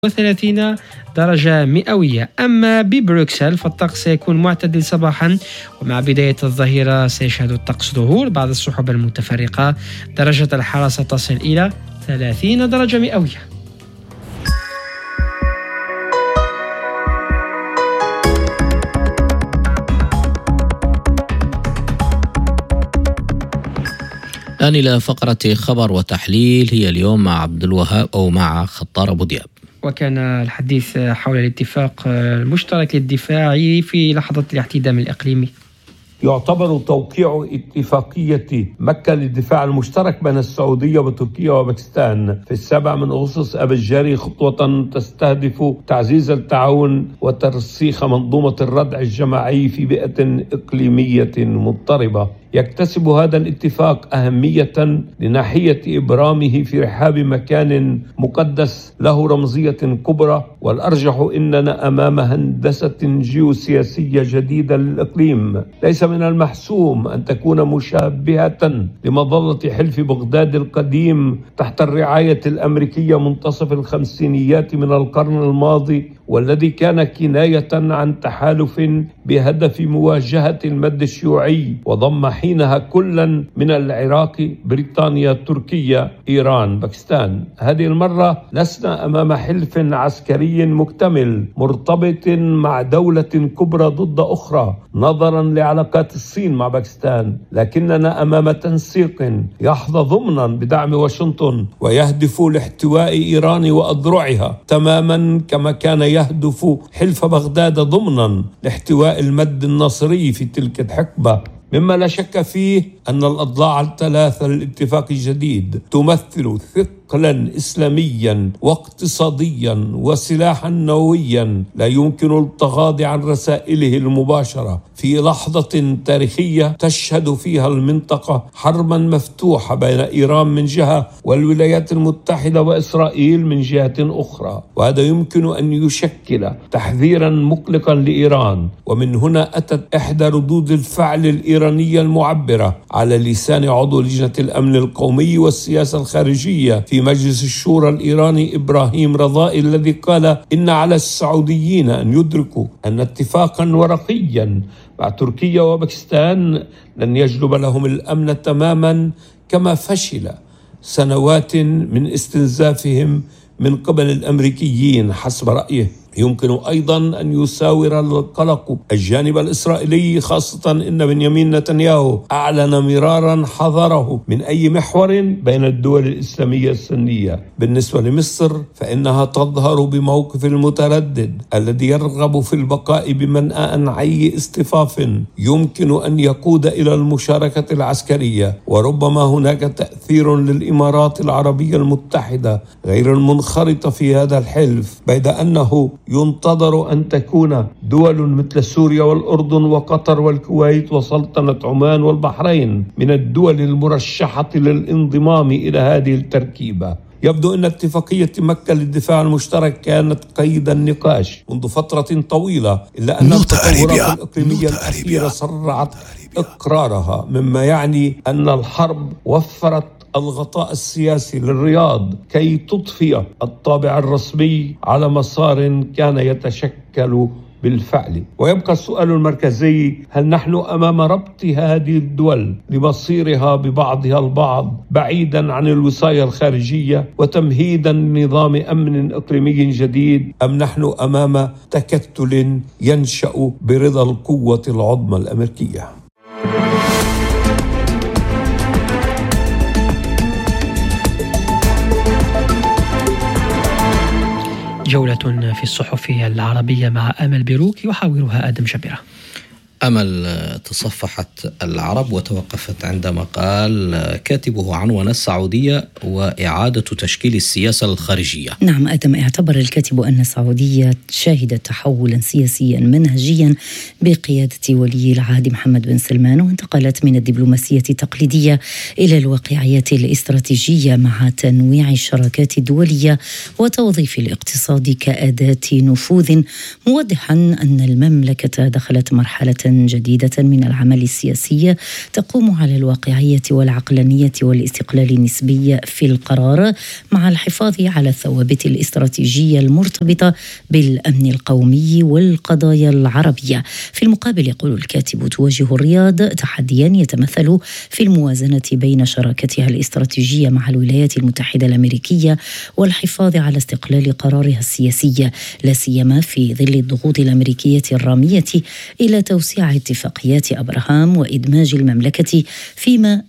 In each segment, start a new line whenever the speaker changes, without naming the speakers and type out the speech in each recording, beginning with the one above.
30 درجة مئوية. أما ببروكسل فالطقس سيكون معتدل صباحا، ومع بداية الظهيرة سيشهد الطقس ظهور بعض السحب المتفرقة. درجة الحرارة تصل إلى 30 درجة مئوية.
الآن إلى فقرة خبر وتحليل، هي اليوم مع عبد الوهاب أو مع خطار أبو دياب.
وكان الحديث حول الاتفاق المشترك للدفاع في لحظة الاحتدام الإقليمي.
يعتبر توقيع اتفاقية مكة للدفاع المشترك بين السعودية وتركيا وباكستان في 7 أغسطس أب الجاري خطوة تستهدف تعزيز التعاون وترسيخ منظومة الردع الجماعي في بيئة إقليمية مضطربة. يكتسب هذا الاتفاق أهمية لناحية إبرامه في رحاب مكان مقدس له رمزية كبرى، والأرجح إننا أمام هندسة جيوسياسية جديدة للإقليم. ليس من المحسوم أن تكون مشابهة لمظلة حلف بغداد القديم تحت الرعاية الأمريكية منتصف الخمسينيات من القرن الماضي، والذي كان كناية عن تحالف بهدف مواجهة المد الشيوعي، وضم حينها كلا من العراق، بريطانيا، تركيا، إيران، باكستان. هذه المرة لسنا أمام حلف عسكري مكتمل مرتبط مع دولة كبرى ضد أخرى نظرا لعلاقات الصين مع باكستان، لكننا أمام تنسيق يحظى ضمنا بدعم واشنطن ويهدف لاحتواء إيران وأذرعها تماما كما كان يهدف حلف بغداد ضمنا لاحتواء المد الناصري في تلك الحقبة. مما لا شك فيه أن الأضلاع الثلاثة للاتفاق الجديد تمثل ثقلا إسلاميا واقتصاديا وسلاحا نوويا لا يمكن التغاضي عن رسائله المباشرة في لحظة تاريخية تشهد فيها المنطقة حربا مفتوحة بين إيران من جهة والولايات المتحدة وإسرائيل من جهة أخرى، وهذا يمكن أن يشكل تحذيرا مقلقا لإيران. ومن هنا أتت إحدى ردود الفعل الإيرانية المعبرة على لسان عضو لجنة الأمن القومي والسياسة الخارجية في مجلس الشورى الإيراني إبراهيم رضائي، الذي قال إن على السعوديين أن يدركوا أن اتفاقا ورقيا مع تركيا وباكستان لن يجلب لهم الأمن تماما كما فشل سنوات من استنزافهم من قبل الأمريكيين حسب رأيه. يمكن أيضا أن يساور القلق الجانب الإسرائيلي، خاصة إن بنيامين نتنياهو أعلن مرارا حذره من أي محور بين الدول الإسلامية السنية. بالنسبة لمصر فإنها تظهر بموقف المتردد الذي يرغب في البقاء بمنأى عن أي اصطفاف يمكن أن يقود إلى المشاركة العسكرية، وربما هناك تأثير للإمارات العربية المتحدة غير المنخرطة في هذا الحلف، بيد أنه ينتظر أن تكون دول مثل سوريا والأردن وقطر والكويت وسلطنة عمان والبحرين من الدول المرشحة للانضمام إلى هذه التركيبة. يبدو أن اتفاقية مكة للدفاع المشترك كانت قيد النقاش منذ فترة طويلة، إلا أن التطورات الإقليمية الأخيرة سرعت إقرارها، مما يعني أن الحرب وفرت الغطاء السياسي للرياض كي تضفي الطابع الرسمي على مسار كان يتشكل بالفعل. ويبقى السؤال المركزي: هل نحن أمام ربط هذه الدول لمصيرها ببعضها البعض بعيدا عن الوصاية الخارجية وتمهيدا لنظام أمن إقليمي جديد، أم نحن أمام تكتل ينشأ برضا القوة العظمى الأمريكية؟
جولة في الصحف العربية مع أمل بيروك يحاورها آدم جبيرة.
أمل تصفحت العرب وتوقفت عندما قال كاتبه عنوان السعودية وإعادة تشكيل السياسة الخارجية.
نعم آدم، اعتبر الكاتب أن السعودية شهدت تحولا سياسيا منهجيا بقيادة ولي العهد محمد بن سلمان، وانتقلت من الدبلوماسية التقليدية إلى الواقعية الاستراتيجية مع تنويع الشراكات الدولية وتوظيف الاقتصاد كأداة نفوذ، موضحا أن المملكة دخلت مرحلة جديدة من العمل السياسي تقوم على الواقعية والعقلانية والاستقلال النسبي في القرار مع الحفاظ على الثوابت الاستراتيجية المرتبطة بالأمن القومي والقضايا العربية. في المقابل يقول الكاتب تواجه الرياض تحديا يتمثل في الموازنة بين شراكتها الاستراتيجية مع الولايات المتحدة الأمريكية والحفاظ على استقلال قرارها السياسي، لا سيما في ظل الضغوط الأمريكية الرامية إلى توسيع اتفاقيات أبراهام وإدماج المملكة فيها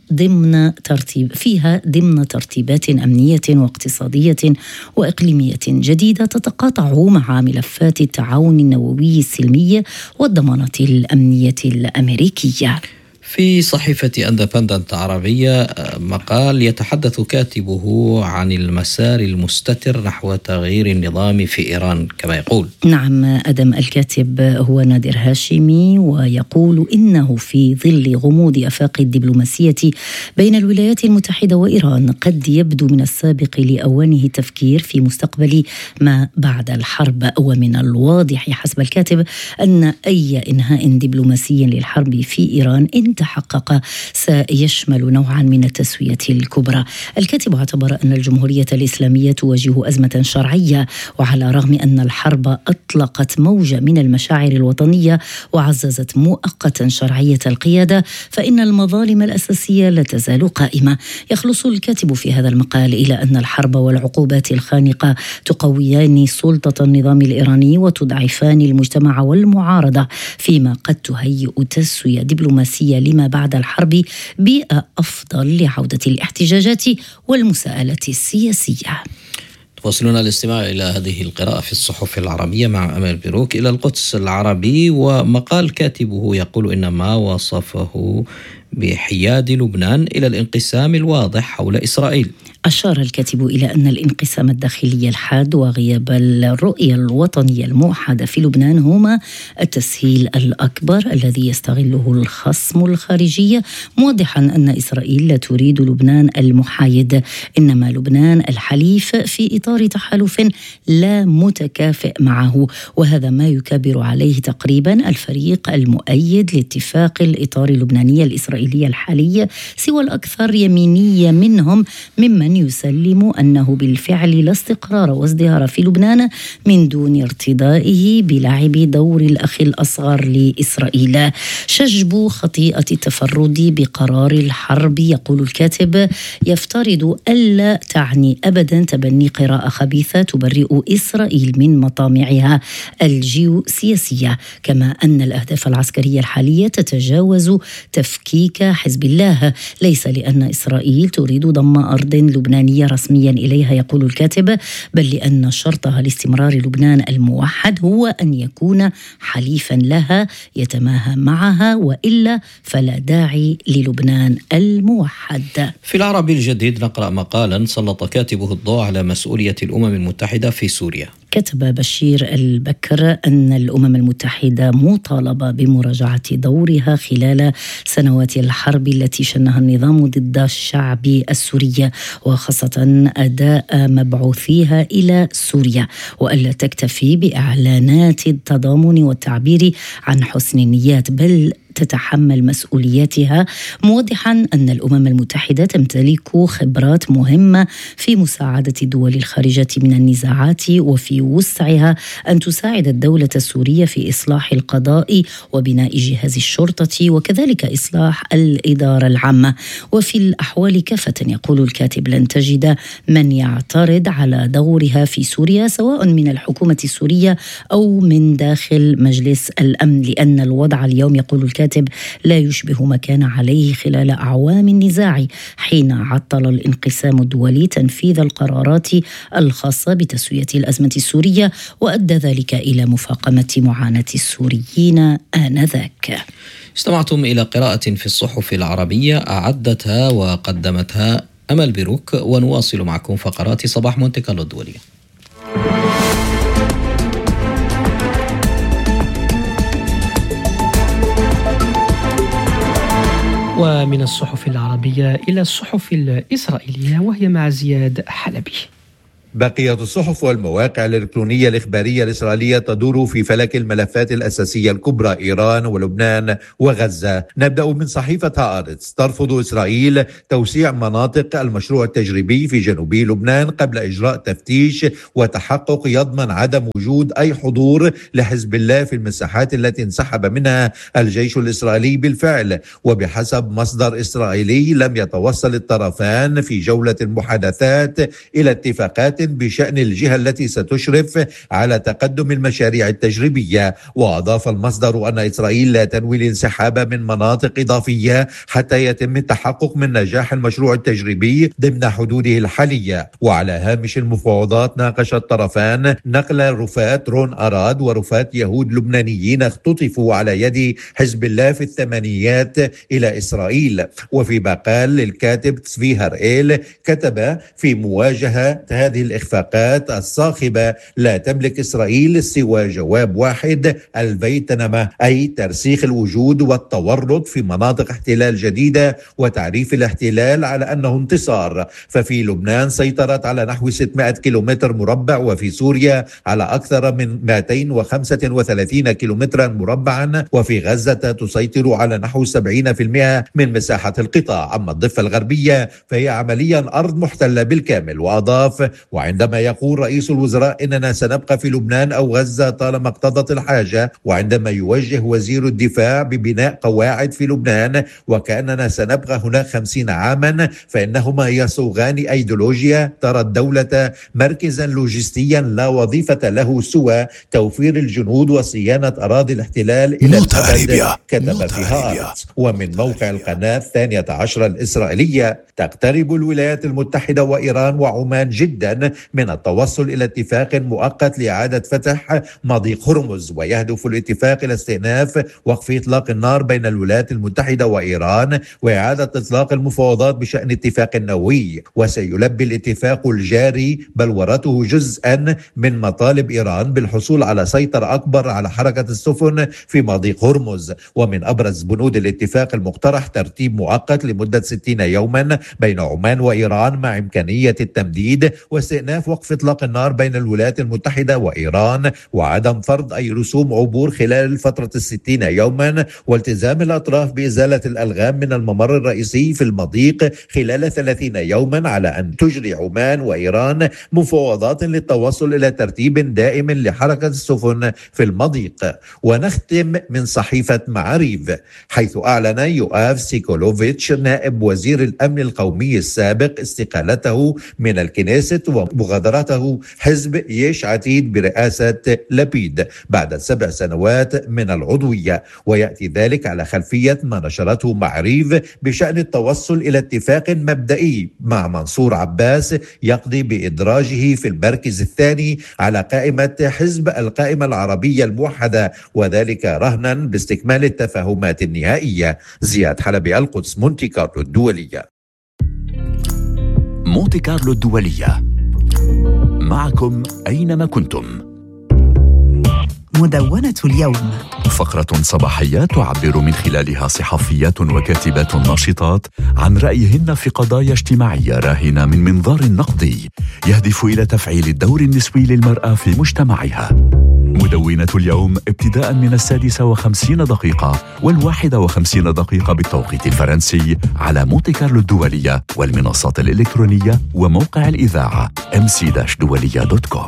ضمن ترتيبات أمنية واقتصادية وإقليمية جديدة تتقاطع مع ملفات التعاون النووي السلمي والضمانات الأمنية الأمريكية.
في صحيفة اندبندنت عربية مقال يتحدث كاتبه عن المسار المستتر نحو تغيير النظام في إيران كما يقول.
نعم، أدم الكاتب هو نادر هاشمي، ويقول إنه في ظل غموض آفاق الدبلوماسية بين الولايات المتحدة وإيران قد يبدو من السابق لأوانه التفكير في مستقبل ما بعد الحرب، ومن الواضح حسب الكاتب أن أي إنهاء دبلوماسي للحرب في إيران إن تحقق سيشمل نوعا من التسوية الكبرى. الكاتب اعتبر أن الجمهورية الإسلامية تواجه أزمة شرعية، وعلى الرغم أن الحرب أطلقت موجة من المشاعر الوطنية وعززت مؤقتا شرعية القيادة، فإن المظالم الأساسية لا تزال قائمة. يخلص الكاتب في هذا المقال إلى أن الحرب والعقوبات الخانقة تقويان سلطة النظام الإيراني وتضعفان المجتمع والمعارضة، فيما قد تهيئ تسوية دبلوماسية لما بعد الحرب بيئة أفضل لعودة الاحتجاجات والمساءلة السياسية.
تواصلون الاستماع إلى هذه القراءة في الصحف العربية مع أمل بيروك. إلى القدس العربي، ومقال كاتبه يقول إن ما وصفه بحياد لبنان إلى الانقسام الواضح حول إسرائيل.
أشار الكاتب إلى أن الانقسام الداخلي الحاد وغياب الرؤية الوطنية الموحدة في لبنان هما التسهيل الأكبر الذي يستغله الخصم الخارجي، موضحا أن إسرائيل لا تريد لبنان المحايد، إنما لبنان الحليف في إطار تحالف لا متكافئ معه، وهذا ما يكابر عليه تقريبا الفريق المؤيد لاتفاق الإطار اللبناني الإسرائيلي الحالي، سوى الأكثر يمينية منهم ممن يسلم أنه بالفعل لا استقرار وازدهار في لبنان من دون ارتضائه بلعب دور الأخ الأصغر لإسرائيل. شجب خطيئة التفرد بقرار الحرب، يقول الكاتب، يفترض ألا تعني أبدا تبني قراءة خبيثة تبرئ إسرائيل من مطامعها الجيوسياسية، كما أن الأهداف العسكرية الحالية تتجاوز تفكيك حزب الله، ليس لأن إسرائيل تريد ضم أرض لبنانية رسميا إليها، يقول الكاتب، بل لأن شرطها لاستمرار لبنان الموحد هو أن يكون حليفا لها يتماهى معها، وإلا فلا داعي للبنان الموحد.
في العربي الجديد نقرأ مقالا سلط كاتبه الضوء على مسؤولية الأمم المتحدة في سوريا.
كتب بشير البكر أن الأمم المتحدة مطالبة بمراجعة دورها خلال سنوات الحرب التي شنها النظام ضد الشعب السوري، وخاصة أداء مبعوثيها إلى سوريا، وألا تكتفي بإعلانات التضامن والتعبير عن حسن النيات، بل تتحمل مسؤولياتها، موضحا أن الأمم المتحدة تمتلك خبرات مهمة في مساعدة الدول الخارجة من النزاعات، وفي وسعها أن تساعد الدولة السورية في إصلاح القضاء وبناء جهاز الشرطة، وكذلك إصلاح الإدارة العامة. وفي الأحوال كافة، يقول الكاتب، لن تجد من يعترض على دورها في سوريا، سواء من الحكومة السورية أو من داخل مجلس الأمن، لأن الوضع اليوم، يقول الكاتب، لا يشبه ما كان عليه خلال أعوام النزاع، حين عطل الانقسام الدولي تنفيذ القرارات الخاصة بتسوية الأزمة السورية، وأدى ذلك إلى مفاقمة معاناة السوريين آنذاك.
استمعتم إلى قراءة في الصحف العربية أعدتها وقدمتها أمل بيروك، ونواصل معكم فقرات صباح مونتي كارلو الدولية.
ومن الصحف العربية إلى الصحف الإسرائيلية، وهي مع زياد حلبي.
بقية الصحف والمواقع الإلكترونية الإخبارية الإسرائيلية تدور في فلك الملفات الأساسية الكبرى: إيران ولبنان وغزة. نبدأ من صحيفة هآرتز. ترفض إسرائيل توسيع مناطق المشروع التجريبي في جنوبي لبنان قبل إجراء تفتيش وتحقق يضمن عدم وجود أي حضور لحزب الله في المساحات التي انسحب منها الجيش الإسرائيلي بالفعل. وبحسب مصدر إسرائيلي لم يتوصل الطرفان في جولة المحادثات إلى اتفاقات بشأن الجهة التي ستشرف على تقدم المشاريع التجريبية. وأضاف المصدر أن إسرائيل لا تنوي الانسحاب من مناطق إضافية حتى يتم التحقق من نجاح المشروع التجريبي ضمن حدوده الحالية. وعلى هامش المفاوضات ناقش الطرفان نقل رفات رون أراد ورفات يهود لبنانيين اختطفوا على يد حزب الله في الثمانينات إلى إسرائيل. وفي مقال للكاتب تسفي هرئيل كتب: في مواجهة هذه الإخفاقات الصاخبة لا تملك إسرائيل سوى جواب واحد: البيتنمة، أي ترسيخ الوجود والتورط في مناطق احتلال جديدة وتعريف الاحتلال على أنه انتصار. ففي لبنان سيطرت على نحو 600 كيلومتر مربع، وفي سوريا على أكثر من 235 كيلومترا مربعا، وفي غزة تسيطر على نحو 70% من مساحة القطاع. أما الضفة الغربية فهي عمليا أرض محتلة بالكامل. وأضاف: وعندما يقول رئيس الوزراء إننا سنبقى في لبنان أو غزة طالما اقتضت الحاجة، وعندما يوجه وزير الدفاع ببناء قواعد في لبنان وكأننا سنبقى هناك 50 عاما، فإنهما يصوغان أيديولوجيا ترى الدولة مركزا لوجستيا لا وظيفة له سوى توفير الجنود وصيانة أراضي الاحتلال إلى الأبد، كتب فيها. ومن موقع القناة 12 الإسرائيلية: تقترب الولايات المتحدة وإيران وعمان جدا من التوصل إلى اتفاق مؤقت لإعادة فتح مضيق هرمز، ويهدف الاتفاق إلى استئناف وقف إطلاق النار بين الولايات المتحدة وإيران وإعادة إطلاق المفاوضات بشأن اتفاق نووي. وسيلبي الاتفاق الجاري بلورته جزءا من مطالب إيران بالحصول على سيطرة أكبر على حركة السفن في مضيق هرمز. ومن أبرز بنود الاتفاق المقترح ترتيب مؤقت لمدة 60 يوما بين عمان وإيران مع إمكانية التمديد، واستئناف وقف إطلاق النار بين الولايات المتحدة وإيران، وعدم فرض أي رسوم عبور خلال فترة 60 يوما، والتزام الأطراف بإزالة الألغام من الممر الرئيسي في المضيق خلال 30 يوما، على أن تجري عمان وإيران مفاوضات للتوصل إلى ترتيب دائم لحركة السفن في المضيق. ونختم من صحيفة معاريف، حيث أعلن يؤاف سيكولوفيتش نائب وزير الأمن القومي السابق استقالته من الكنيست ومغادرته حزب يش عتيد برئاسة لبيد بعد 7 سنوات من العضوية. ويأتي ذلك على خلفية ما نشرته معاريف بشأن التوصل إلى اتفاق مبدئي مع منصور عباس يقضي بإدراجه في المركز الثاني على قائمة حزب القائمة العربية الموحدة، وذلك رهنا باستكمال التفاهمات النهائية. زياد حلبي، القدس، مونتي كارلو الدولية.
مونتي كارلو الدولية، معكم أينما كنتم.
مدونة اليوم،
فقرة صباحية تعبر من خلالها صحفيات وكاتبات ناشطات عن رأيهن في قضايا اجتماعية راهنة من منظار نقدي يهدف إلى تفعيل الدور النسوي للمرأة في مجتمعها. مدونة اليوم ابتداء من 56 و51 دقيقة بالتوقيت الفرنسي على مونتي كارلو الدولية والمنصات الإلكترونية وموقع الإذاعة mc-dualia.com.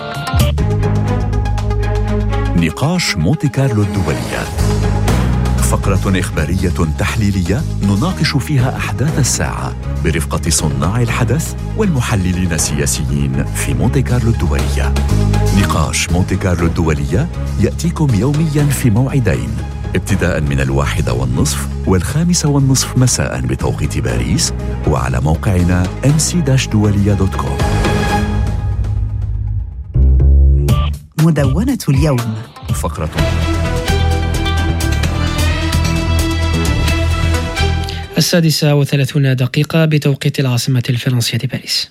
نقاش مونتي كارلو الدولية، فقرة إخبارية تحليلية نناقش فيها أحداث الساعة برفقة صناع الحدث والمحللين السياسيين في مونتي كارلو الدولية. نقاش مونتي كارلو الدولية يأتيكم يوميا في موعدين، ابتداء من 1:30 و5:30 مساء بتوقيت باريس، وعلى موقعنا mc-dualia.com.
مدونة اليوم،
فقرة
6:30 بتوقيت العاصمة الفرنسية باريس.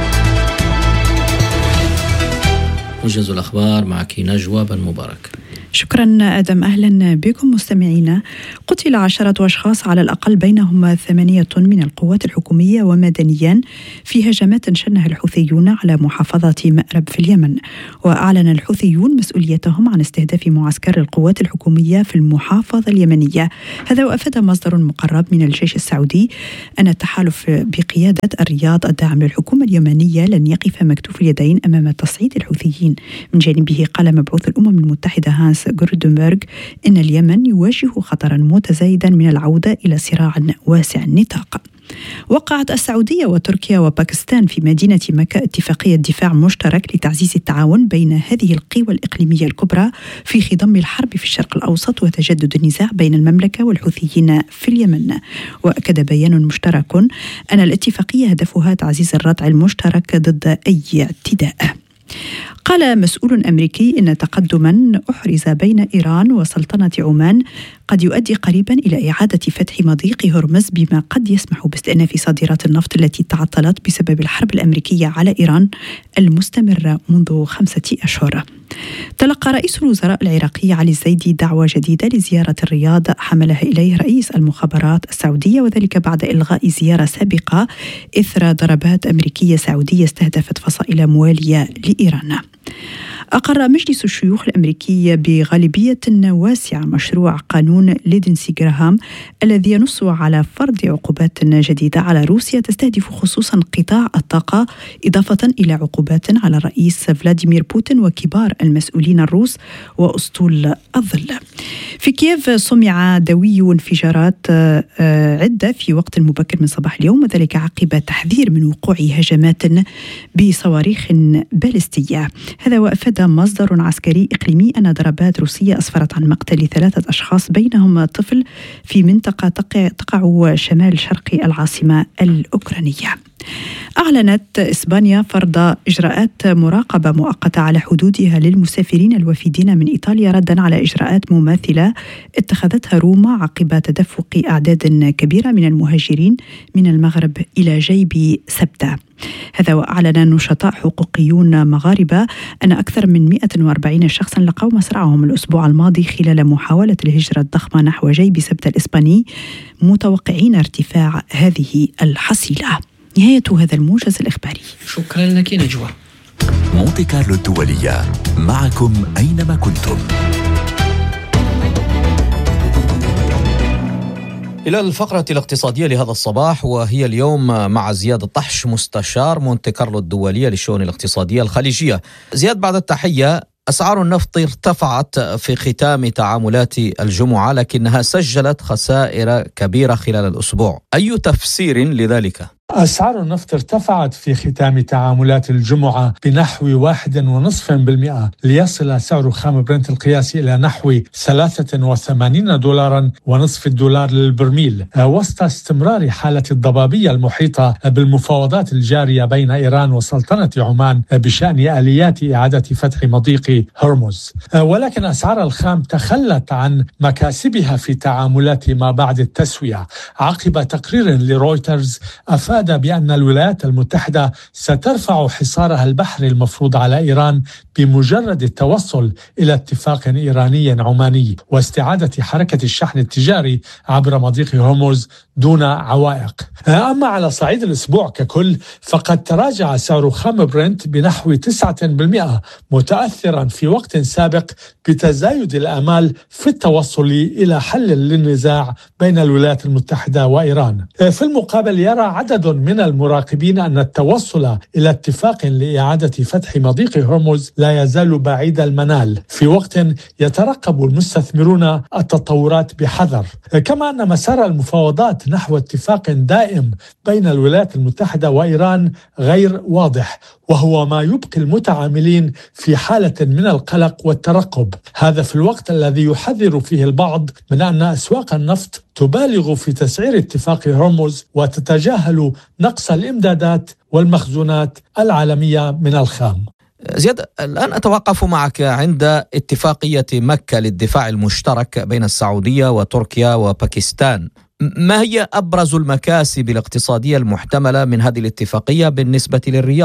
موجز الأخبار معك نجوى بن مبارك.
شكرا آدم. أهلا بكم مستمعينا. قتل 10 أشخاص على الأقل بينهم 8 من القوات الحكومية ومدنيان في هجمات شنها الحوثيون على محافظة مأرب في اليمن. وأعلن الحوثيون مسؤوليتهم عن استهداف معسكر القوات الحكومية في المحافظة اليمنية. هذا وأفاد مصدر مقرب من الجيش السعودي أن التحالف بقيادة الرياض الداعم للحكومة اليمنية لن يقف مكتوف اليدين أمام تصعيد الحوثيين. من جانبه قال مبعوث الأمم المتحدة هانس غولدنبرغ إن اليمن يواجه خطرا متزايدا من العودة إلى صراع واسع النطاق. وقعت السعودية وتركيا وباكستان في مدينة مكة اتفاقية دفاع مشترك لتعزيز التعاون بين هذه القوى الإقليمية الكبرى في خضم الحرب في الشرق الأوسط وتجدد النزاع بين المملكة والحوثيين في اليمن. وأكد بيان مشترك أن الاتفاقية هدفها تعزيز الردع المشترك ضد أي اعتداء. قال مسؤول أمريكي إن تقدما أحرز بين إيران وسلطنة عمان قد يؤدي قريبا إلى إعادة فتح مضيق هرمز، بما قد يسمح باستئناف صادرات النفط التي تعطلت بسبب الحرب الأمريكية على إيران المستمرة منذ 5 أشهر. تلقى رئيس الوزراء العراقي علي الزيدي دعوة جديدة لزيارة الرياض حملها إليه رئيس المخابرات السعودية، وذلك بعد إلغاء زيارة سابقة إثر ضربات أمريكية سعودية استهدفت فصائل موالية لإيران. أقر مجلس الشيوخ الأمريكي بغالبية واسعة مشروع قانون ليندسي غراهام الذي ينص على فرض عقوبات جديدة على روسيا تستهدف خصوصا قطاع الطاقة، إضافة إلى عقوبات على الرئيس فلاديمير بوتين وكبار المسؤولين الروس وأسطول الظل. في كييف سمع دوي انفجارات عدة في وقت مبكر من صباح اليوم، وذلك عقب تحذير من وقوع هجمات بصواريخ باليستية. هذا وأفاد مصدر عسكري إقليمي أن ضربات روسية أسفرت عن مقتل 3 أشخاص بينهم طفل في منطقة تقع شمال شرق العاصمة الأوكرانية. أعلنت إسبانيا فرض إجراءات مراقبة مؤقتة على حدودها للمسافرين الوافدين من إيطاليا ردا على إجراءات مماثلة اتخذتها روما عقب تدفق أعداد كبيرة من المهاجرين من المغرب إلى جيب سبتة. هذا وأعلن نشطاء حقوقيون مغاربة أن أكثر من 140 شخصا لقوا مصرعهم الأسبوع الماضي خلال محاولة الهجرة الضخمة نحو جيب سبتة الإسباني، متوقعين ارتفاع هذه الحصيلة. نهاية هذا الموجز الإخباري.
شكرا لك نجوى.
مونتي كارلو الدولية، معكم أينما كنتم.
إلى الفقرة الاقتصادية لهذا الصباح، وهي اليوم مع زياد الطحش مستشار مونتي كارلو الدولية للشؤون الاقتصادية الخليجية. زياد، بعد التحية. أسعار النفط ارتفعت في ختام تعاملات الجمعة، لكنها سجلت خسائر كبيرة خلال الأسبوع. أي تفسير لذلك؟
أسعار النفط ارتفعت في ختام تعاملات الجمعة بنحو 1.5% ليصل سعر خام برنت القياسي إلى نحو $83.50 للبرميل، وسط استمرار حالة الضبابية المحيطة بالمفاوضات الجارية بين إيران وسلطنة عمان بشأن آليات إعادة فتح مضيق هرمز. ولكن أسعار الخام تخلت عن مكاسبها في تعاملات ما بعد التسوية عقب تقرير لرويترز أفاد بأن الولايات المتحدة سترفع حصارها البحري المفروض على إيران بمجرد التوصل إلى اتفاق إيراني عماني واستعادة حركة الشحن التجاري عبر مضيق هرمز دون عوائق. أما على صعيد الأسبوع ككل فقد تراجع سعر خام برنت بنحو 9%، متأثرا في وقت سابق بتزايد الآمال في التوصل إلى حل للنزاع بين الولايات المتحدة وإيران. في المقابل يرى عدد من المراقبين أن التوصل إلى اتفاق لإعادة فتح مضيق هرمز لا يزال بعيد المنال، في وقت يترقب المستثمرون التطورات بحذر. كما أن مسار المفاوضات نحو اتفاق دائم بين الولايات المتحدة وإيران غير واضح، وهو ما يبقي المتعاملين في حالة من القلق والترقب. هذا في الوقت الذي يحذر فيه البعض من أن أسواق النفط تبالغ في تسعير اتفاق هرمز وتتجاهل نقص الإمدادات والمخزونات العالمية من الخام.
زياد، الآن أتوقف معك عند اتفاقية مكة للدفاع المشترك بين السعودية وتركيا وباكستان. ما هي أبرز المكاسب الاقتصادية المحتملة من هذه الاتفاقية بالنسبة للرياض؟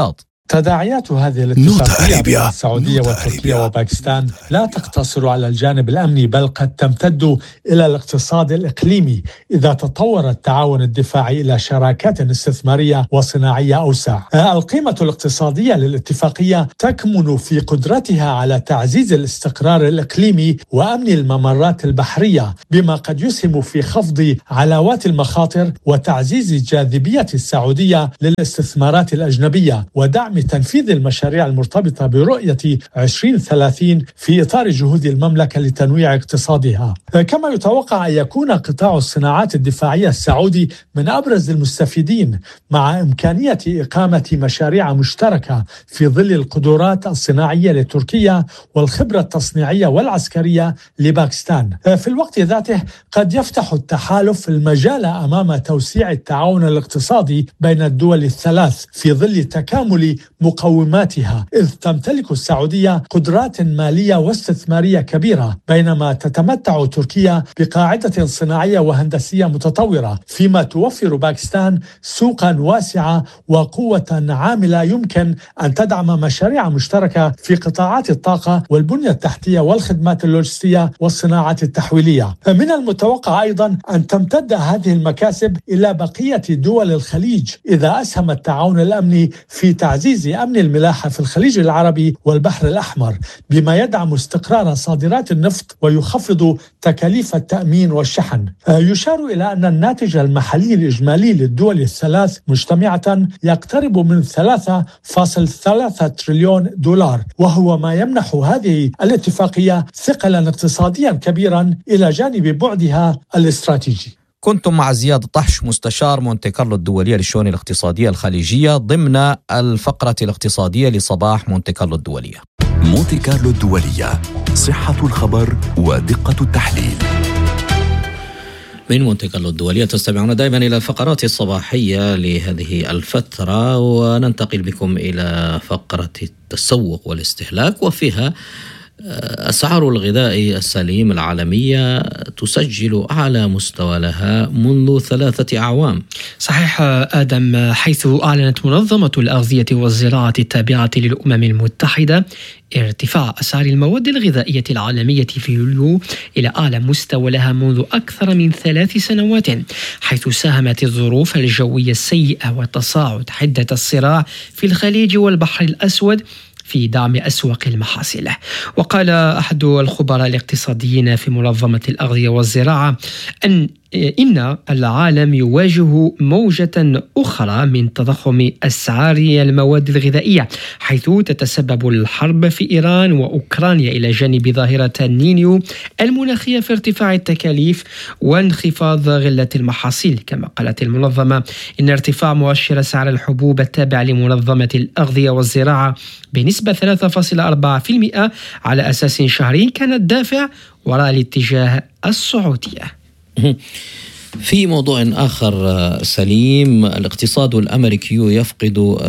تداعيات هذه الاتفاقية بين السعودية وتركيا وباكستان لا تقتصر على الجانب الأمني، بل قد تمتد إلى الاقتصاد الإقليمي إذا تطور التعاون الدفاعي إلى شراكات استثمارية وصناعية أوسع. القيمة الاقتصادية للاتفاقية تكمن في قدرتها على تعزيز الاستقرار الإقليمي وأمن الممرات البحرية، بما قد يسهم في خفض علاوات المخاطر وتعزيز جاذبية السعودية للاستثمارات الأجنبية، ودعم تنفيذ المشاريع المرتبطة برؤية 2030 في إطار جهود المملكة لتنويع اقتصادها. كما يتوقع أن يكون قطاع الصناعات الدفاعية السعودي من أبرز المستفيدين، مع إمكانية إقامة مشاريع مشتركة في ظل القدرات الصناعية لتركيا والخبرة التصنيعية والعسكرية لباكستان. في الوقت ذاته قد يفتح التحالف المجال أمام توسيع التعاون الاقتصادي بين الدول الثلاث في ظل تكامل مقوماتها، إذ تمتلك السعودية قدرات مالية واستثمارية كبيرة، بينما تتمتع تركيا بقاعدة صناعية وهندسية متطورة، فيما توفر باكستان سوقا واسعة وقوة عاملة يمكن أن تدعم مشاريع مشتركة في قطاعات الطاقة والبنية التحتية والخدمات اللوجستية والصناعات التحويلية. من المتوقع أيضا أن تمتد هذه المكاسب إلى بقية دول الخليج إذا أسهم التعاون الأمني في تعزيز أمن الملاحة في الخليج العربي والبحر الأحمر، بما يدعم استقرار صادرات النفط ويخفض تكاليف التأمين والشحن. يشار إلى أن الناتج المحلي الإجمالي للدول الثلاث مجتمعة يقترب من 3.3 تريليون دولار، وهو ما يمنح هذه الاتفاقية ثقلا اقتصاديا كبيرا إلى جانب بعدها الاستراتيجي.
كنتم مع زياد طحش، مستشار مونتي كارلو الدولية للشؤون الاقتصادية الخليجية، ضمن الفقرة الاقتصادية لصباح مونتي كارلو الدولية.
مونتي كارلو الدولية، صحة الخبر ودقة التحليل.
من مونتي كارلو الدولية تستمعون دائما إلى الفقرات الصباحية لهذه الفترة، وننتقل بكم إلى فقرة التسوق والاستهلاك، وفيها أسعار الغذاء السليم العالمية تسجل أعلى مستوى لها منذ 3 أعوام.
صحيح آدم، حيث أعلنت منظمة الأغذية والزراعة التابعة للأمم المتحدة ارتفاع أسعار المواد الغذائية العالمية في يوليو إلى أعلى مستوى لها منذ أكثر من 3 سنوات، حيث ساهمت الظروف الجوية السيئة وتصاعد حدة الصراع في الخليج والبحر الأسود في دعم أسواق المحاصيل. وقال أحد الخبراء الاقتصاديين في منظمة الأغذية والزراعة إن العالم يواجه موجة أخرى من تضخم أسعار المواد الغذائية، حيث تتسبب الحرب في إيران وأوكرانيا إلى جانب ظاهرة النينيو المناخية في ارتفاع التكاليف وانخفاض غلة المحاصيل. كما قالت المنظمة إن ارتفاع مؤشر سعر الحبوب التابع لمنظمة الأغذية والزراعة بنسبة 3.4% على أساس شهري كان الدافع وراء الاتجاه الصعودية.
في موضوع آخر سليم، الاقتصاد الأمريكي يفقد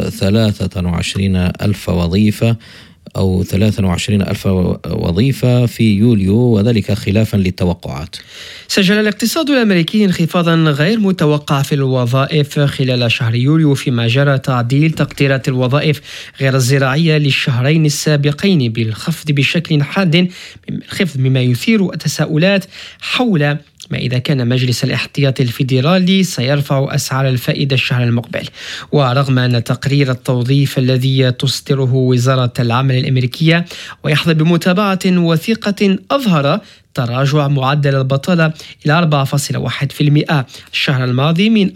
23,000 وظيفة أو 23,000 وظيفة في يوليو، وذلك خلافا للتوقعات.
سجل الاقتصاد الأمريكي انخفاضا غير متوقع في الوظائف خلال شهر يوليو، فيما جرى تعديل تقديرات الوظائف غير الزراعية للشهرين السابقين بالخفض بشكل حاد، مما يثير التساؤلات حول ما إذا كان مجلس الاحتياط الفيدرالي سيرفع أسعار الفائدة الشهر المقبل. ورغم أن تقرير التوظيف الذي تصدره وزارة العمل الأمريكية ويحظى بمتابعة وثيقة أظهر تراجع معدل البطالة إلى 4.1% الشهر الماضي من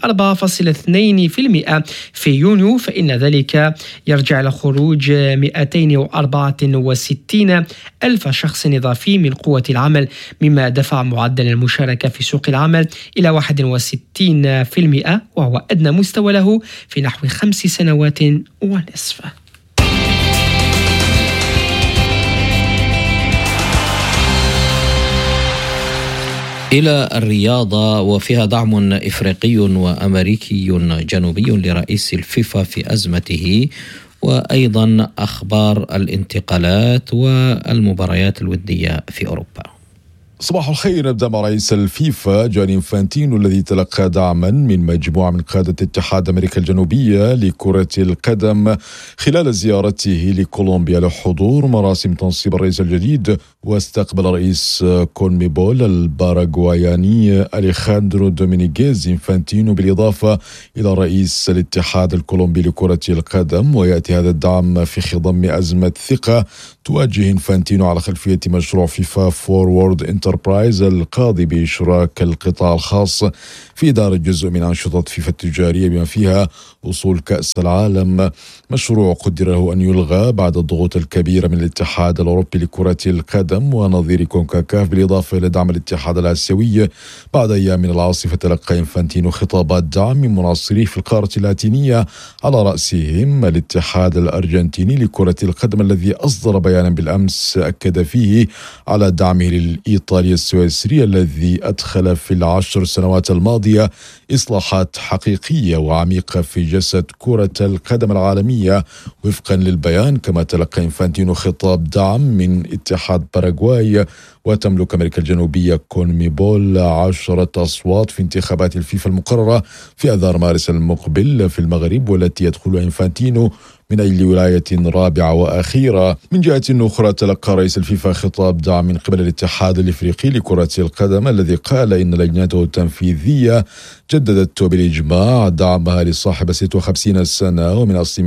4.2% في يونيو، فإن ذلك يرجع إلى خروج 264 ألف شخص إضافي من قوة العمل، مما دفع معدل المشاركة في سوق العمل إلى 61%، وهو أدنى مستوى له في نحو 5 سنوات ونصف.
إلى الرياضة، وفيها دعم إفريقي وأمريكي جنوبي لرئيس الفيفا في أزمته، وأيضا أخبار الانتقالات والمباريات الودية في أوروبا.
صباح الخير. نبدأ مع رئيس الفيفا جاني إنفانتينو الذي تلقى دعما من مجموعة من قادة اتحاد أمريكا الجنوبية لكرة القدم خلال زيارته لكولومبيا لحضور مراسم تنصيب الرئيس الجديد. واستقبل رئيس كونميبول الباراغواياني أليخاندرو دومينيغيز إنفانتينو بالإضافة إلى رئيس الاتحاد الكولومبي لكرة القدم. ويأتي هذا الدعم في خضم أزمة ثقة تواجه إنفانتينو على خلفية مشروع فيفا فورورد انتربرايز القاضي بإشراك القطاع الخاص في إدارة جزء من أنشطة فيفا التجارية بما فيها وصول كأس العالم. مشروع قدر له أن يلغى بعد الضغوط الكبيرة من الاتحاد الأوروبي لكرة القدم ونظير كونكاكاف بالإضافة إلى دعم الاتحاد الآسيوي. بعد أيام من العاصفة تلقى إنفانتينو خطابات دعم من مناصريه في القارة اللاتينية على رأسهم الاتحاد الأرجنتيني لكرة القدم الذي أصدر بيانا بالأمس أكد فيه على دعمه للإيطالي السويسري الذي أدخل في ال10 سنوات الماضية إصلاحات حقيقية وعميقة في جسد كرة القدم العالمية وفقا للبيان. كما تلقى إنفانتينو خطاب دعم من اتحاد باراغواي. وتملك أمريكا الجنوبية كونميبول 10 أصوات في انتخابات الفيفا المقررة في آذار مارس المقبل في المغرب والتي يدخل إنفانتينو من أجل ولاية رابعة وأخيرة. من جهة أخرى تلقى رئيس الفيفا خطاب دعم من قبل الاتحاد الإفريقي لكرة القدم الذي قال إن لجنته التنفيذية جددت بالإجماع دعمها لصاحب 56 سنة ومن أصل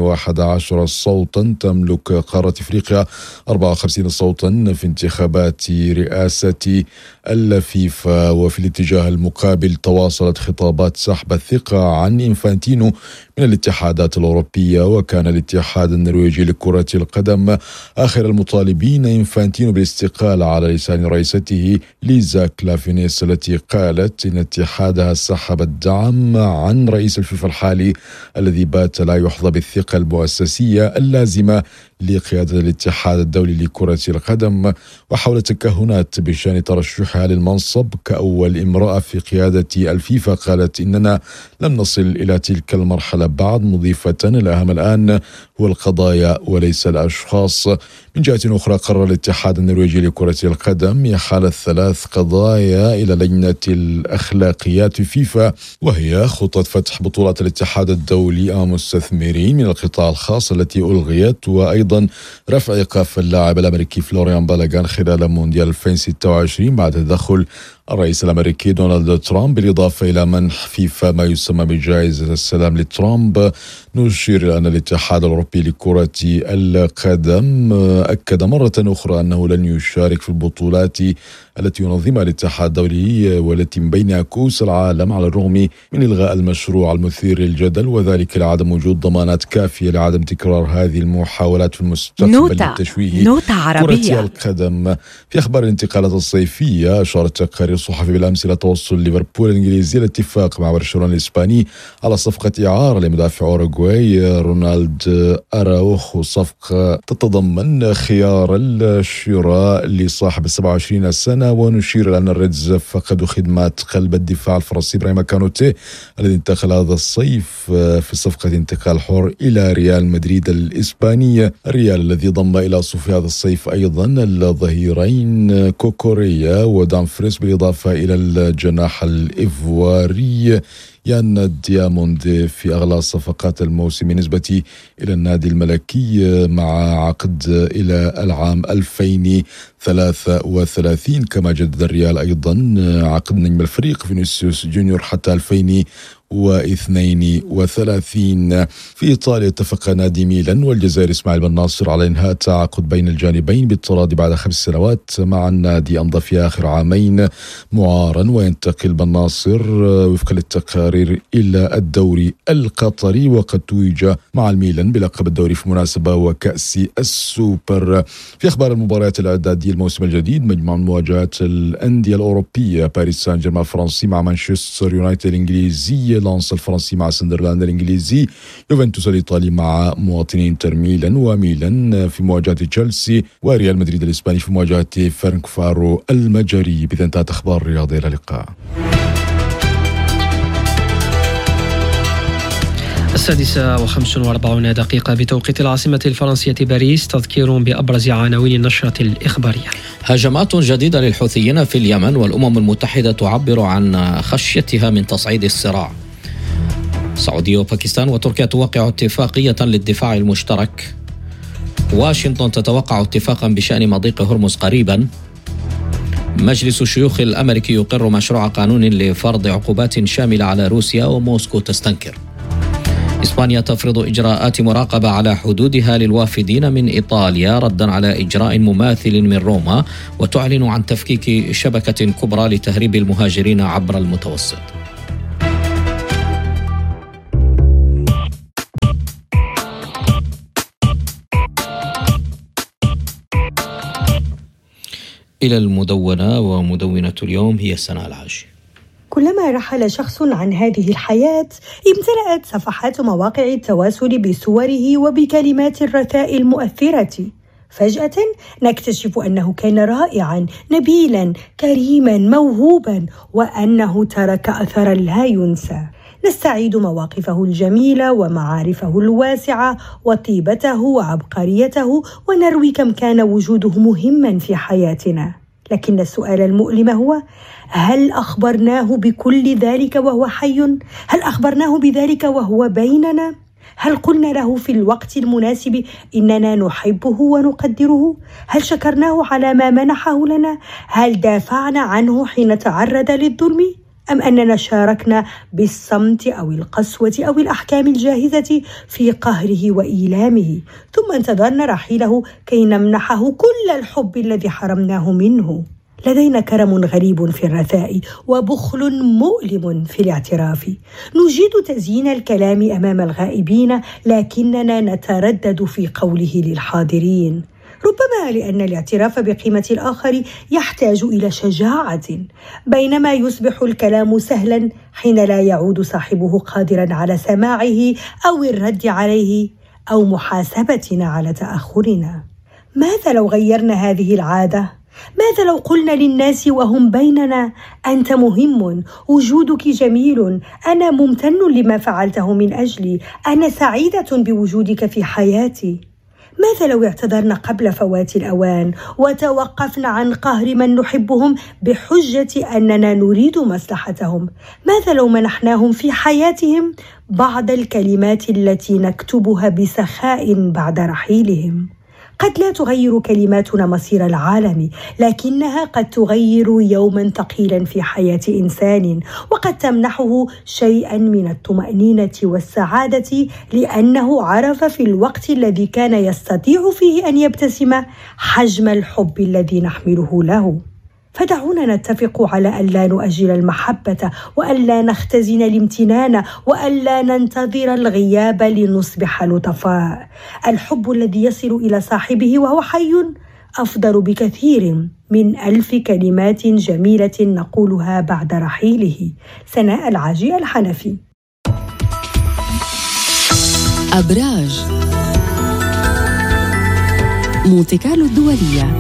211 صوتا. تملك قارة إفريقيا 54 صوتا في انتخابات رئاسة الفيفا. وفي الاتجاه المقابل تواصلت خطابات سحب الثقة عن إنفانتينو من الاتحادات الأوروبية. وكان الاتحاد النرويجي لكرة القدم آخر المطالبين إنفانتينو بالاستقالة على لسان رئيسته ليزا كلافينيس التي قالت إن اتحادها سحب الدعم عن رئيس الفيفا الحالي الذي بات لا يحظى بالثقة المؤسسية اللازمة لقيادة الاتحاد الدولي لكرة القدم. وحول تكهنات بشأن ترشحها للمنصب كأول امرأة في قيادة الفيفا قالت إننا لم نصل إلى تلك المرحلة بعد، مضيفة الأهم الآن هو القضايا وليس الأشخاص. من جهة أخرى قرر الاتحاد النرويجي لكرة القدم إحالة 3 قضايا إلى لجنة الأخلاقيات في فيفا وهي خطة فتح بطولات الاتحاد الدولي أمام مستثمرين من القطاع الخاص التي ألغيت، وأيضا رفع إيقاف اللاعب الأمريكي فلوريان بالاغان خلال مونديال 2026 بعد تدخل الرئيس الأمريكي دونالد ترامب، بالإضافة إلى منح فيفا ما يسمى بجائزة السلام لترامب. نشير أن الاتحاد الأوروبي لكرة القدم أكد مرة أخرى أنه لن يشارك في البطولات التي ينظمها الاتحاد الدولي والتي من بينها كؤوس العالم على الرغم من إلغاء المشروع المثير للجدل، وذلك لعدم وجود ضمانات كافية لعدم تكرار هذه المحاولات في المستقبل لتشويه كرة القدم. في أخبار الانتقالات الصيفية أشارت تقارير صحفي بالأمس إلى توصل ليفربول الإنجليزي الاتفاق مع برشلونة الإسباني على صفقة إعارة لمدافع أوروغواي رونالد أراوخو، صفقة تتضمن خيار الشراء لصاحب 27 سنة. ونشير أن الريدز فقدوا خدمات قلب الدفاع الفرنسي إبراهيم كانوتي الذي انتقل هذا الصيف في صفقة انتقال حر إلى ريال مدريد الإسباني. الريال الذي ضم إلى صفوف هذا الصيف أيضا الظهيرين كوكوريا ودامفريس بالإضافة إلى الجناح الإيفواري يان دياموند في أغلى صفقات الموسم بالنسبة إلى النادي الملكي مع عقد إلى العام 2033. كما جدد الريال أيضا عقد نجم الفريق فينيسيوس جونيور حتى 2032. في إيطاليا اتفق نادي ميلان والجزائر إسماعيل بن ناصر على إنهاء التعاقد بين الجانبين بالتراضي بعد 5 سنوات مع النادي أمضى في آخر عامين معارا، وينتقل بن ناصر وفق للتقارير إلى الدوري القطري وقد توج مع الميلان بلقب الدوري في مناسبة وكأس السوبر. في أخبار المباريات الإعدادية الموسم الجديد مجموعة مواجهات الأندية الأوروبية باريس سان جيرمان الفرنسي مع مانشستر يونايتد الإنجليزي، لانس الفرنسي مع سندرلاند الإنجليزي، يوفنتوس الإيطالي مع مواطني انتر ميلان، وميلان في مواجهة تشيلسي، وريال مدريد الإسباني في مواجهة فرانكفارو المجري. بذا انتهت أخبار الرياضة، إلى اللقاء.
6:45 بتوقيت العاصمة الفرنسية باريس. تذكير بأبرز عناوين النشرة الإخبارية.
هجمات جديدة للحوثيين في اليمن، والأمم المتحدة تعبر عن خشيتها من تصعيد الصراع. السعودية وباكستان وتركيا توقع اتفاقية للدفاع المشترك. واشنطن تتوقع اتفاقا بشأن مضيق هرمز قريبا. مجلس الشيوخ الأمريكي يقر مشروع قانون لفرض عقوبات شاملة على روسيا، وموسكو تستنكر. إسبانيا تفرض إجراءات مراقبة على حدودها للوافدين من إيطاليا ردا على إجراء مماثل من روما، وتعلن عن تفكيك شبكة كبرى لتهريب المهاجرين عبر المتوسط. إلى المدونة، ومدونة اليوم هي سناء العاشي.
كلما رحل شخص عن هذه الحياة امتلأت صفحات مواقع التواصل بصوره وبكلمات الرثاء المؤثرة. فجأة نكتشف أنه كان رائعاً، نبيلاً، كريماً، موهوباً، وأنه ترك أثراً لا ينسى. نستعيد مواقفه الجميلة ومعارفه الواسعة وطيبته وعبقريته، ونروي كم كان وجوده مهماً في حياتنا. لكن السؤال المؤلم هو: هل أخبرناه بكل ذلك وهو حي؟ هل أخبرناه بذلك وهو بيننا؟ هل قلنا له في الوقت المناسب إننا نحبه ونقدره؟ هل شكرناه على ما منحه لنا؟ هل دافعنا عنه حين تعرض للظلم؟ أم أننا شاركنا بالصمت أو القسوة أو الأحكام الجاهزة في قهره وإيلامه، ثم انتظرنا رحيله كي نمنحه كل الحب الذي حرمناه منه؟ لدينا كرم غريب في الرثاء وبخل مؤلم في الاعتراف. نجيد تزيين الكلام أمام الغائبين، لكننا نتردد في قوله للحاضرين، ربما لأن الاعتراف بقيمة الآخر يحتاج إلى شجاعة، بينما يصبح الكلام سهلا حين لا يعود صاحبه قادرا على سماعه أو الرد عليه أو محاسبتنا على تأخرنا. ماذا لو غيرنا هذه العادة؟ ماذا لو قلنا للناس وهم بيننا: أنت مهم، وجودك جميل، أنا ممتن لما فعلته من أجلي، أنا سعيدة بوجودك في حياتي؟ ماذا لو اعتذرنا قبل فوات الأوان وتوقفنا عن قهر من نحبهم بحجة أننا نريد مصلحتهم؟ ماذا لو منحناهم في حياتهم بعض الكلمات التي نكتبها بسخاء بعد رحيلهم؟ قد لا تغير كلماتنا مصير العالم، لكنها قد تغير يوما ثقيلا في حياة إنسان، وقد تمنحه شيئا من الطمأنينة والسعادة، لأنه عرف في الوقت الذي كان يستطيع فيه أن يبتسم حجم الحب الذي نحمله له. فدعونا نتفق على ألا نؤجل المحبة، وألا نختزن الامتنان، وألا ننتظر الغياب لنصبح لطفاء. الحب الذي يصل إلى صاحبه وهو حي أفضل بكثير من 1000 كلمات جميلة نقولها بعد رحيله. سناء العاجي الحنفي.
أبراج مونتي كارلو الدولية.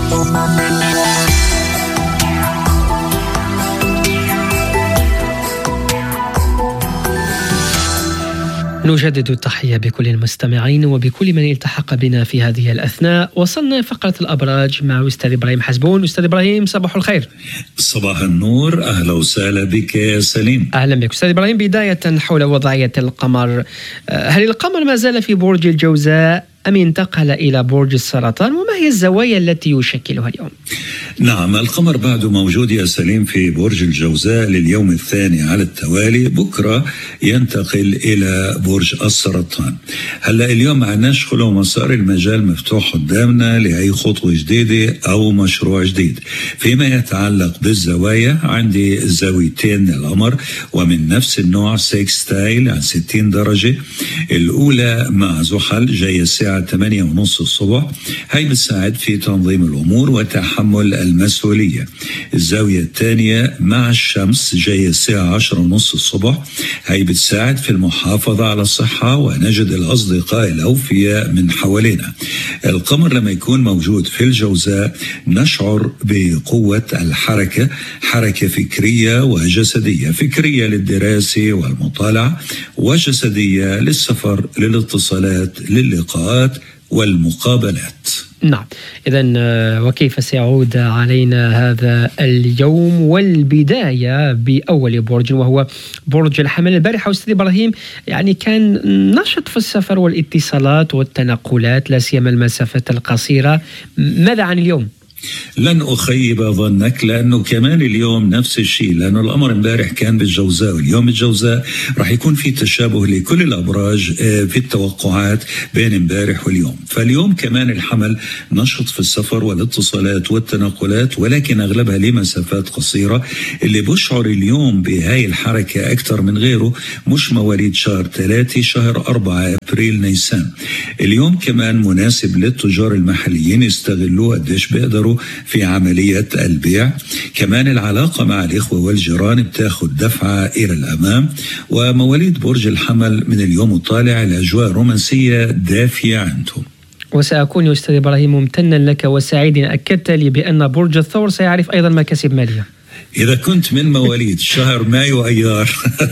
نجدد التحية بكل المستمعين وبكل من التحق بنا في هذه الأثناء. وصلنا فقرة الأبراج مع أستاذ إبراهيم حسبون. أستاذ إبراهيم، صباح الخير.
صباح النور، أهلا وسهلا بك يا سليم.
أهلا بك أستاذ إبراهيم. بداية حول وضعية القمر، هل القمر ما زال في برج الجوزاء أم انتقل إلى برج السرطان؟ وما هي الزوايا التي يشكلها اليوم؟
نعم، القمر بعد موجود يا سليم في برج الجوزاء لليوم الثاني على التوالي. بكرة ينتقل إلى برج السرطان. هلأ اليوم معناش خلو مسار، المجال مفتوح قدامنا لأي خطوة جديدة أو مشروع جديد. فيما يتعلق بالزوايا، عندي زاويتين للقمر ومن نفس النوع سيكستايل عن 60 درجة. الأولى مع زحل جاية الساعة 8:30 الصبح، هي بتساعد في تنظيم الأمور وتحمل المسؤولية. الزاوية الثانية مع الشمس جاية الساعة 10:30 الصبح، هي بتساعد في المحافظة على الصحة ونجد الأصدقاء الأوفياء من حوالينا. القمر لما يكون موجود في الجوزاء نشعر بقوة الحركة، حركة فكرية وجسدية، فكرية للدراسة والمطالعة، وجسدية للسفر، للاتصالات، للقاءات والمقابلات.
نعم، إذن وكيف سيعود علينا هذا اليوم؟ والبداية بأول برج وهو برج الحمل. البارحة أستاذ إبراهيم يعني كان نشط في السفر والاتصالات والتنقلات، لا سيما المسافات القصيرة. ماذا عن اليوم؟
لن أخيب ظنك، لأنه كمان اليوم نفس الشيء، لأنه الأمر امبارح كان بالجوزاء واليوم بالجوزاء، راح يكون في تشابه لكل الأبراج في التوقعات بين امبارح واليوم. فاليوم كمان الحمل نشط في السفر والاتصالات والتنقلات، ولكن أغلبها لمسافات قصيرة. اللي بشعر اليوم بهاي الحركة أكثر من غيره مش مواليد شهر 3 شهر 4 أبريل نيسان. اليوم كمان مناسب للتجار المحليين يستغلوا قديش بيقدروا في عملية البيع. كمان العلاقة مع الإخوة والجيران بتاخد دفعة إلى الأمام. ومواليد برج الحمل من اليوم الطالع الأجواء رومانسية دافية عندهم.
وسأكون يا أستاذ إبراهيم ممتنا لك وسعيدا أكدت لي بأن برج الثور سيعرف أيضا مكاسب مالية.
إذا كنت من مواليد شهر مايو أيار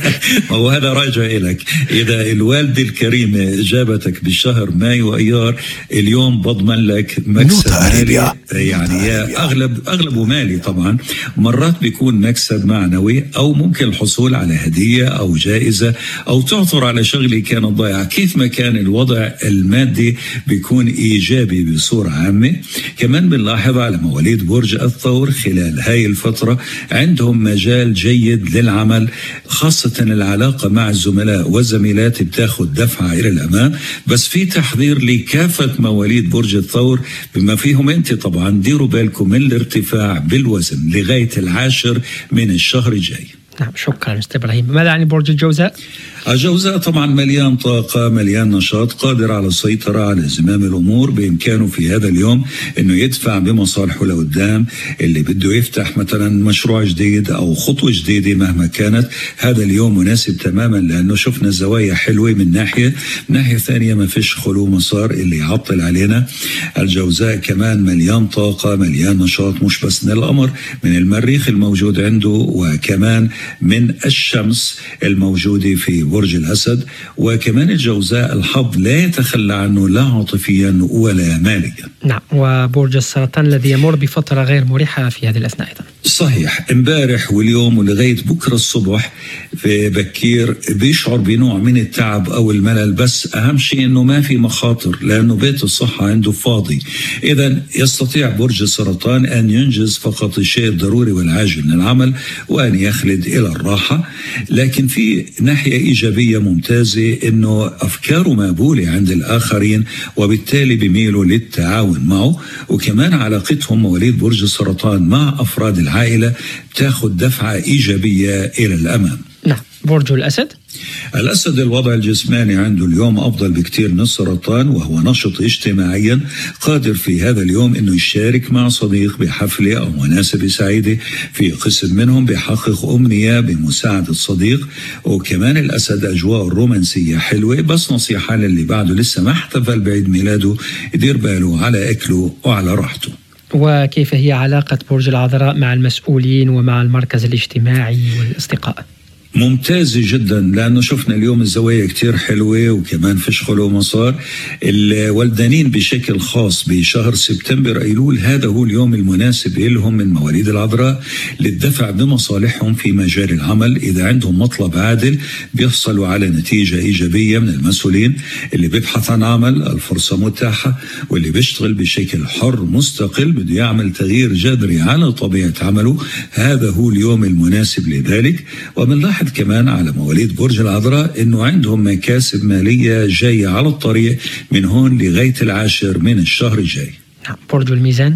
وهذا راجع إليك، إذا الوالدة الكريمة جابتك بشهر مايو أيار اليوم بضمن لك مكسب مالي، يعني أغلبه مالي طبعا، مرات بيكون مكسب معنوي أو ممكن الحصول على هدية أو جائزة أو تعثر على شغلة كانت ضايعة. كيف ما كان الوضع المادي بيكون إيجابي بصورة عامة. كمان بنلاحظ على مواليد برج الثور خلال هاي الفترة عندهم مجال جيد للعمل، خاصة العلاقة مع الزملاء والزميلات بتاخد دفعة إلى الأمام. بس في تحذير لكافة مواليد برج الثور بما فيهم أنت طبعا، ديروا بالكم من الارتفاع بالوزن لغاية 10 من الشهر الجاي.
نعم، شكرا أستاذ إبراهيم. ماذا عن برج الجوزاء؟
الجوزاء طبعا مليان طاقة، مليان نشاط، قادر على السيطرة على زمام الأمور. بإمكانه في هذا اليوم أنه يدفع بمصالحه لقدام. اللي بده يفتح مثلا مشروع جديد أو خطوة جديدة مهما كانت، هذا اليوم مناسب تماما، لأنه شفنا زوايا حلوة من ناحية ثانية ما فيش خلو مسار اللي يعطل علينا. الجوزاء كمان مليان طاقة، مليان نشاط، مش بس من القمر، من المريخ الموجود عنده، وكمان من الشمس الموجودة في برج الأسد. وكمان الجوزاء الحظ لا يتخلى عنه لا عاطفيا ولا ماليا.
نعم، وبرج السرطان الذي يمر بفترة غير مريحة في هذه الأثناء أيضا.
صحيح، امبارح واليوم ولغاية بكرة الصبح في بكير بيشعر بنوع من التعب أو الملل، بس أهم شيء أنه ما في مخاطر لأنه بيت الصحة عنده فاضي. إذن يستطيع برج السرطان أن ينجز فقط الشيء الضروري والعاجل من العمل وأن يخلد إلى الراحة. لكن في ناحية إيجابية ممتازة أنه أفكاره مقبولة عند الآخرين وبالتالي بيميلوا للتعاون معه. وكمان علاقتهم مواليد برج السرطان مع أفراد العائلة بتاخد دفعة إيجابية إلى الأمام.
نعم، برج الأسد.
الأسد الوضع الجسماني عنده اليوم أفضل بكتير من السرطان، وهو نشط اجتماعيا، قادر في هذا اليوم أنه يشارك مع صديق بحفلة أو مناسبة سعيدة. في قسم منهم بيحقق أمنية بمساعدة صديق. وكمان الأسد أجواء الرومانسية حلوة، بس نصيحة للي بعده لسه ما احتفل بعيد ميلاده يدير باله على أكله وعلى راحته.
وكيف هي علاقة برج العذراء مع المسؤولين ومع المركز الاجتماعي والأصدقاء؟
ممتازة جدا، لأنه شفنا اليوم الزوايا كتير حلوة وكمان فيش خلو مسار. الولدانين بشكل خاص بشهر سبتمبر أيلول هذا هو اليوم المناسب لهم من مواليد العذراء للدفع بمصالحهم في مجال العمل. إذا عندهم مطلب عادل بيحصلوا على نتيجة إيجابية من المسؤولين. اللي بيبحث عن عمل الفرصة متاحة، واللي بيشتغل بشكل حر مستقل بده يعمل تغيير جذري على طبيعة عمله، هذا هو اليوم المناسب لذلك. وبنلاحظ كمان على مواليد برج العذراء انه عندهم مكاسب مالية جاية على الطريق من هون لغاية 10 من الشهر الجاي.
برج الميزان.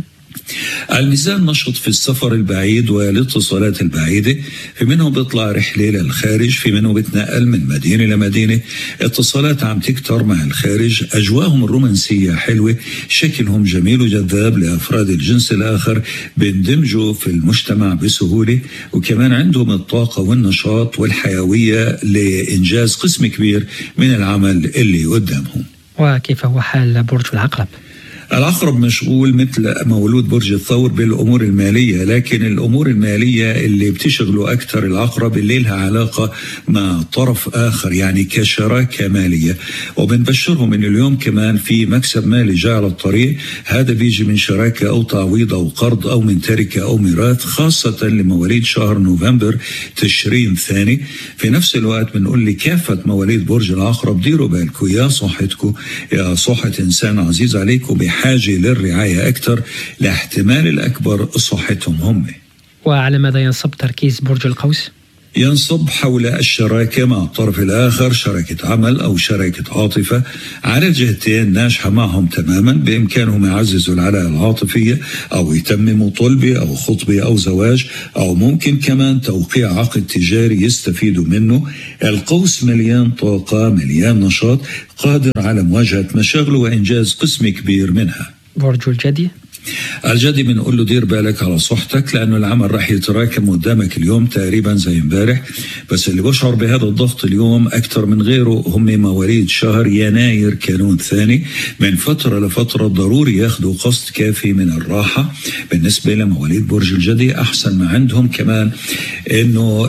الميزان نشط في السفر البعيد والاتصالات البعيدة، في منه بيطلع رحلة للخارج، في منه بتنقل من مدينة لمدينة. اتصالات عم تكتر مع الخارج. أجواءهم الرومانسية حلوة، شكلهم جميل وجذاب لأفراد الجنس الآخر، بيندمجوا في المجتمع بسهولة. وكمان عندهم الطاقة والنشاط والحيوية لإنجاز قسم كبير من العمل اللي قدامهم.
وكيف هو حال برج العقرب؟
العقرب مشغول مثل مولود برج الثور بالأمور المالية، لكن الأمور المالية اللي بتشغله أكثر العقرب اللي لها علاقة مع طرف آخر، يعني كشراكة مالية. وبنبشرهم من اليوم كمان في مكسب مالي جاء على الطريق، هذا بيجي من شراكة أو تعويض أو قرض أو من تركة أو ميراث، خاصة لمواليد شهر نوفمبر تشرين ثاني. في نفس الوقت بنقول لكافة مواليد برج العقرب ديروا بالكم يا صحتكم، يا صحة إنسان عزيز عليكم بحاجة للرعاية أكثر، لاحتمال الأكبر صحتهم هم.
وعلى ماذا ينصب تركيز برج القوس؟
ينصب حول الشراكة مع الطرف الآخر، شراكة عمل أو شراكة عاطفة على الجهتين ناجحة معهم تماما، بإمكانهم يعززوا العلاقة العاطفية أو يتمموا طلبة أو خطبة أو زواج، أو ممكن كمان توقيع عقد تجاري يستفيدوا منه. القوس مليان طاقة، مليان نشاط، قادر على مواجهة مشاغله وإنجاز قسم كبير منها.
برج الجدي؟
الجدي بنقول له دير بالك على صحتك، لأنه العمل راح يتراكم قدامك اليوم تقريبا زي امبارح، بس اللي بشعر بهذا الضغط اليوم أكثر من غيره هم مواليد شهر يناير كانون ثاني. من فترة لفترة ضروري ياخدوا قسط كافي من الراحة. بالنسبة لمواليد برج الجدي أحسن ما عندهم كمان إنه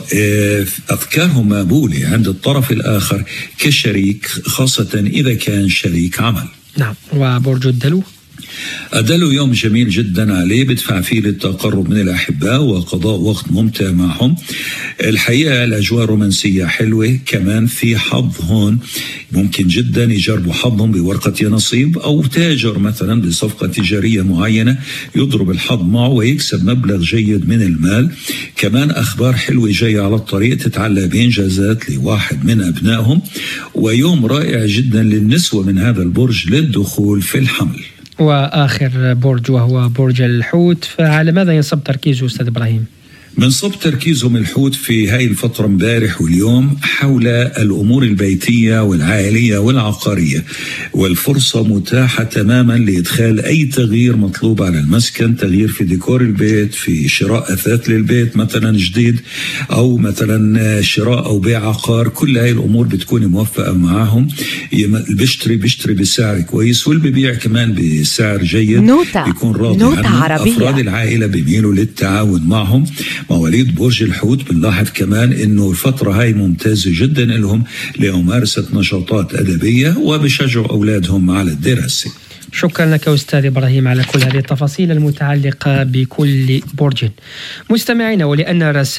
أفكارهم مقبولة عند الطرف الآخر كشريك، خاصة إذا كان شريك عمل.
نعم. وبرج الدلو؟
الدلو يوم جميل جدا عليه، بدفع فيه للتقرب من الأحباء وقضاء وقت ممتع معهم. الحقيقة الأجواء رومانسية حلوة، كمان في حظ هون، ممكن جدا يجربوا حظهم بورقة يا نصيب، أو تاجر مثلا بصفقة تجارية معينة يضرب الحظ معه ويكسب مبلغ جيد من المال. كمان أخبار حلوة جاية على الطريق تتعلق بإنجازات لواحد من أبنائهم، ويوم رائع جدا للنسوة من هذا البرج للدخول في الحمل.
وآخر برج وهو برج الحوت، فعلى ماذا ينصب تركيزه أستاذ إبراهيم؟
منصب تركيزهم الحوت في هاي الفترة امبارح واليوم حول الأمور البيتية والعائلية والعقارية، والفرصة متاحة تماما لإدخال أي تغيير مطلوب على المسكن، تغيير في ديكور البيت، في شراء أثاث للبيت مثلا جديد، أو مثلا شراء أو بيع عقار. كل هاي الأمور بتكون موفقة معهم. بيشتري بسعر كويس، واللي بيبيع كمان بسعر جيد، بيكون راضي عنه. أفراد العائلة بيميلوا للتعاون معهم. مواليد برج الحوت بنلاحظ كمان انه الفترة هاي ممتازة جدا لهم لممارسة نشاطات أدبية، وبشجعوا أولادهم على الدراسة.
شكرا لك أستاذ إبراهيم على كل هذه التفاصيل المتعلقة بكل برج. مستمعينا، ولأن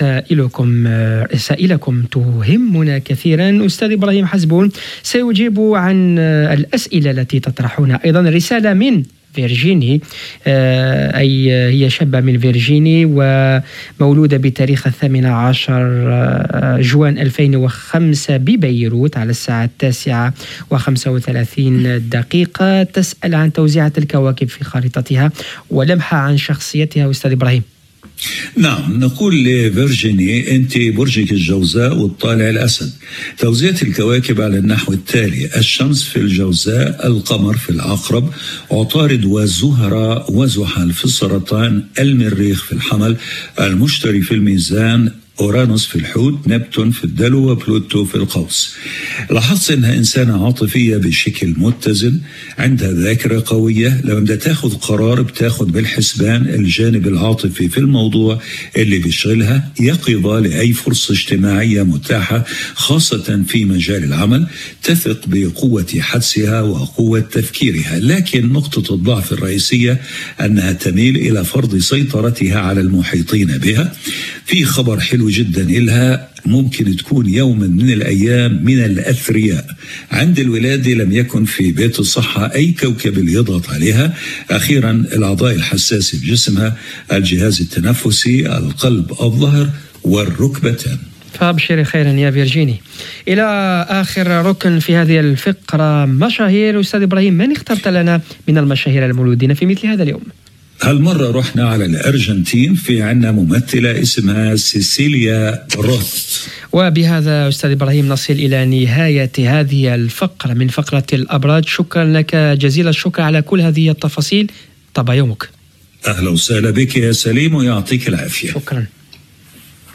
رسائلكم تهمنا كثيرا، أستاذ إبراهيم حزبون سيجيب عن الأسئلة التي تطرحونها. أيضا رسالة من فيرجيني، أي هي شابة من فيرجيني ومولودة بتاريخ 18 جوان 2005 ببيروت على الساعة 9:35. تسأل عن توزيعة الكواكب في خارطتها ولمحة عن شخصيتها. أستاذ إبراهيم.
نعم، نقول لفيرجيني أنت برجك الجوزاء والطالع الأسد. توزيع الكواكب على النحو التالي: الشمس في الجوزاء، القمر في العقرب، عطارد وزهرة وزحل في السرطان، المريخ في الحمل، المشتري في الميزان، أورانوس في الحوت، نبتون في الدلو، وبلوتو في القوس. لاحظت أنها إنسانة عاطفية بشكل متزن، عندها ذاكرة قوية. لما بدها تاخذ قرار بتاخذ بالحسبان الجانب العاطفي في الموضوع اللي بيشغلها، يقظة لأي فرصة اجتماعية متاحة خاصة في مجال العمل، تثق بقوة حدسها وقوة تفكيرها. لكن نقطة الضعف الرئيسية أنها تميل إلى فرض سيطرتها على المحيطين بها. في خبر حلو جدا إلها، ممكن تكون يوما من الأيام من الأثرياء. عند الولادة لم يكن في بيت الصحة أي كوكب يضغط عليها. أخيرا الأعضاء الحساسة بجسمها، الجهاز التنفسي، القلب، الظهر والركبتان.
فابشري خيرا يا فيرجيني. إلى آخر ركن في هذه الفقرة، مشاهير. أستاذ إبراهيم، من اخترت لنا من المشاهير المولودين في مثل هذا اليوم؟
هالمرة رحنا على الأرجنتين، في عنا ممثلة اسمها سيسيليا روث.
وبهذا أستاذ إبراهيم نصل إلى نهاية هذه الفقرة من فقرة الأبراج. شكرا لك جزيل الشكر على كل هذه التفاصيل. طاب يومك.
أهلا وسهلا بك يا سليم، ويعطيك العافية.
شكرا.